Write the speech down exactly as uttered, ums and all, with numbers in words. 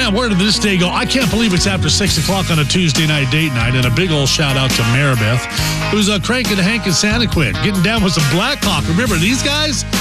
Man, where did this day go? I can't believe it's after six o'clock on a Tuesday night date night. And a big old shout out to Maribeth, who's uh, cranking Hank and Santaquin, getting down with some Blackhawk. Remember these guys?